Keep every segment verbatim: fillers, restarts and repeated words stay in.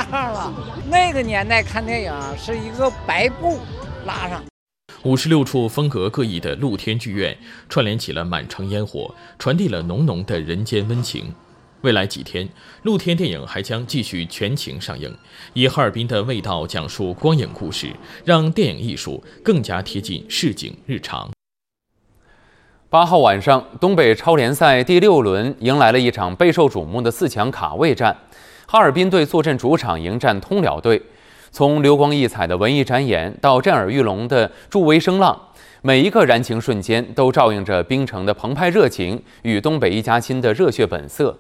看了。那个年代看电影是一个白布拉上。 五十六处风格各异的露天剧院串联起了满城烟火，传递了浓浓的人间温情。未来几天，露天电影还将继续全情上映，以哈尔滨的味道讲述光影故事，让电影艺术更加贴近市井日常。 八号晚上，东北超联赛第六轮迎来了一场备受瞩目的四强卡位战，哈尔滨队坐镇主场迎战通辽队。从流光溢彩的文艺展演到震耳欲聋的助威声浪，每一个燃情瞬间都照映着冰城的澎湃热情与东北一家亲的热血本色。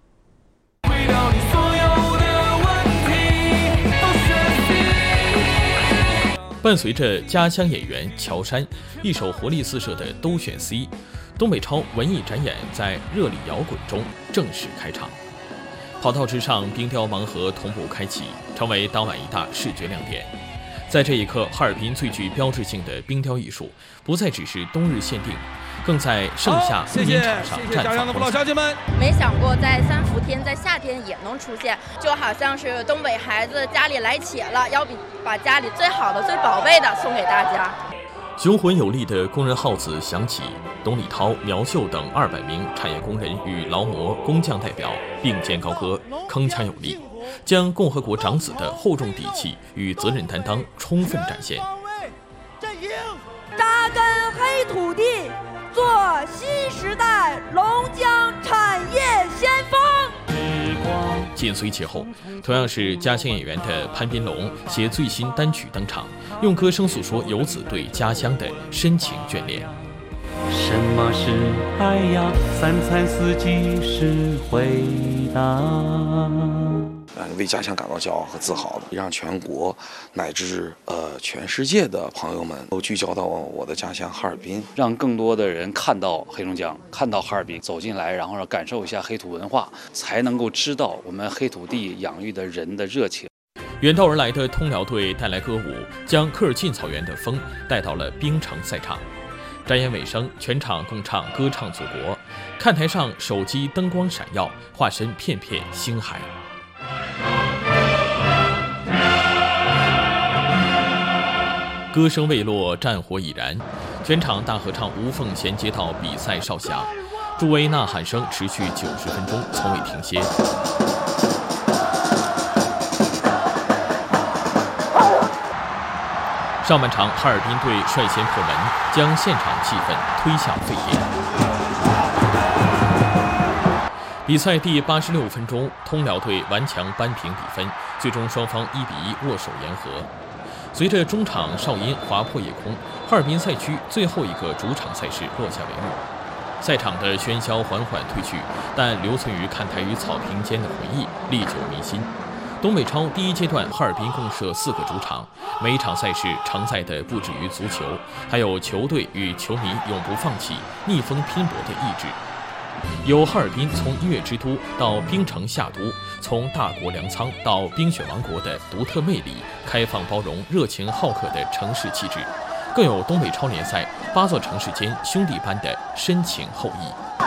伴随着家乡演员乔杉一首活力四射的都选 C， 东北超文艺展演在热力摇滚中正式开场。跑道之上，冰雕盲盒同步开启，成为当晚一大视觉亮点。在这一刻，哈尔滨最具标志性的冰雕艺术不再只是冬日限定，更在盛夏露营场上绽放光彩。 没想过在三伏天，在夏天也能出现，就好像是东北孩子家里来且了，要比把家里最好的、最宝贝的送给大家。 雄浑有力的工人号子响起，董礼涛、苗秀等二百名产业工人与劳模工匠代表并肩高歌，铿锵有力，将共和国长子的厚重底气与责任担当充分展现。 扎根黑土地，做新时代龙江产业先锋。 紧随其后，同样是家乡演员的潘斌龙携最新单曲登场，用歌声诉说游子对家乡的深情眷恋。 什么是爱呀？三餐四季是回答。 呃，为家乡感到骄傲和自豪的，让全国乃至呃全世界的朋友们都聚焦到我的家乡哈尔滨， 让更多的人看到黑龙江，看到哈尔滨，走进来，然后让感受一下黑土文化，才能够知道我们黑土地养育的人的热情。 远道而来的通辽队带来歌舞，将科尔沁草原的风带到了冰城赛场。展演尾声，全场共唱歌唱祖国，看台上手机灯光闪耀，化身片片星海。歌声未落，战火已燃，全场大合唱无缝衔接到比赛哨响，助威呐喊声持续九十分钟，从未停歇。上半场，哈尔滨队率先破门，将现场气氛推向沸点。比赛第八十六分钟，通辽队顽强扳平比分，最终双方一比一握手言和。随着中场哨音划破夜空，哈尔滨赛区最后一个主场赛事落下帷幕。赛场的喧嚣缓缓退去，但留存于看台与草坪间的回忆历久弥新。东北超第一阶段，哈尔滨共设四个主场，每一场赛事承载的不止于足球，还有球队与球迷永不放弃、逆风拼搏的意志。有哈尔滨从音乐之都到冰城夏都，从大国粮仓到冰雪王国的独特魅力，开放包容、热情好客的城市气质，更有东北超联赛八座城市间兄弟般的深情厚谊。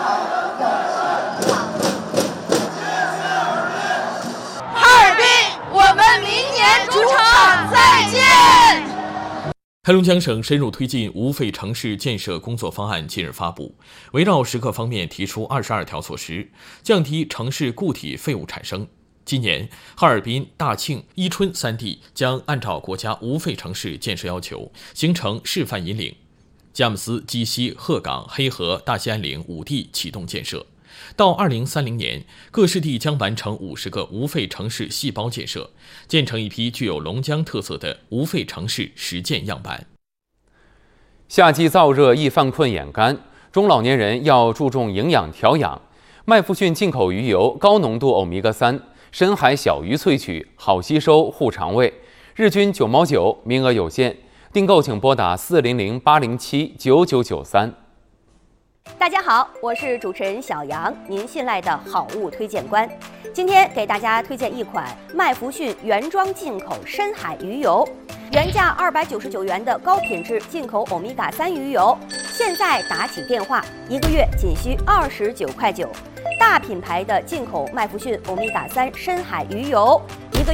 主场再见。 黑龙江省深入推进无废城市建设工作方案近日发布，围绕十个方面提出二十二条措施，降低城市固体废物产生。今年，哈尔滨、大庆、伊春三地将按照国家无废城市建设要求，形成示范引领。佳木斯、鸡西、鹤岗、黑河、大兴安岭五地启动建设。到二零三零年，各市地将完成五十个无废城市细胞建设，建成一批具有龙江特色的无废城市实践样板。 夏季燥热易犯困眼干，中老年人要注重营养调养。麦麸逊进口鱼油高浓度欧米伽三，深海小鱼萃取，好吸收护肠胃，日均九毛九，名额有限，订购请拨打四零零八零七九九九三。 大家好，我是主持人小杨，您信赖的好物推荐官。今天给大家推荐一款麦麸逊原装进口深海鱼油，原价二百九十九元的高品质进口欧米伽三鱼油，现在打起电话，一个月仅需二十九块九。大品牌的进口麦麸逊欧米伽三深海鱼油。